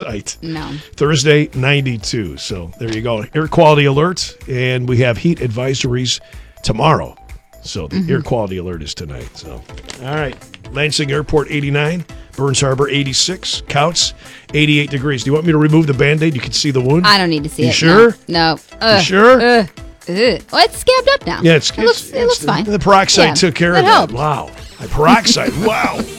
tonight. No. Thursday, 92. So there you go. Air quality alert, and we have heat advisories tomorrow. So the air quality alert is tonight. So, all right. Lansing Airport, 89. Burns Harbor, 86. Couts, 88 degrees. Do you want me to remove the Band-Aid? You can see the wound. I don't need to see You it. sure? No. You sure? Well, it's scabbed up now. Yeah, it looks fine. The peroxide Yeah, took care that of that. helped. Wow. Peroxide. Wow.